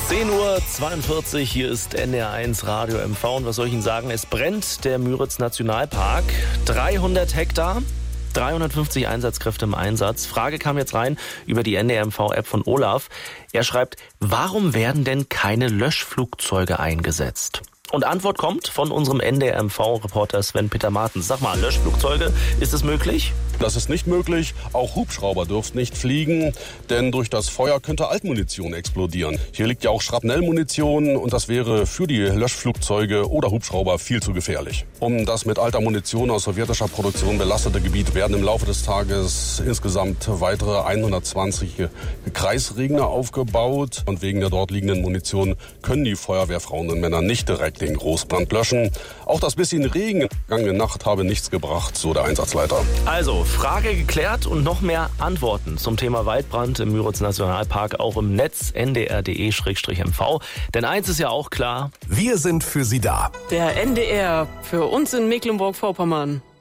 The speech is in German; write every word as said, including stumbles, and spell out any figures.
zehn Uhr zweiundvierzig, hier ist N D R eins Radio M V und was soll ich Ihnen sagen, es brennt der Müritz Nationalpark, dreihundert Hektar, dreihundertfünfzig Einsatzkräfte im Einsatz. Frage kam jetzt rein über die N D R M V-App von Olaf. Er schreibt, warum werden denn keine Löschflugzeuge eingesetzt? Und Antwort kommt von unserem N D R M V-Reporter Sven-Peter Martens. Sag mal, Löschflugzeuge, ist es möglich? Das ist nicht möglich. Auch Hubschrauber dürfen nicht fliegen, denn durch das Feuer könnte Altmunition explodieren. Hier liegt ja auch Schrapnellmunition und das wäre für die Löschflugzeuge oder Hubschrauber viel zu gefährlich. Um das mit alter Munition aus sowjetischer Produktion belastete Gebiet werden im Laufe des Tages insgesamt weitere hundertzwanzig Kreisregner aufgebaut. Und wegen der dort liegenden Munition können die Feuerwehrfrauen und Männer nicht direkt den Großbrand löschen. Auch das bisschen Regen in der vergangenen Nacht habe nichts gebracht, so der Einsatzleiter. Also, Frage geklärt und noch mehr Antworten zum Thema Waldbrand im Müritz Nationalpark auch im Netz n d r punkt d e slash m v. Denn eins ist ja auch klar: Wir sind für Sie da. Der N D R für uns in Mecklenburg-Vorpommern.